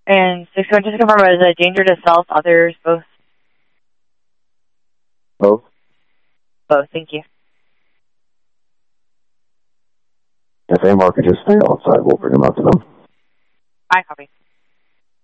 And 61, just to confirm, is it a danger to self, others, both? Both. Both, thank you. If A-Mark could just stay outside, we'll bring them out to them. I copy.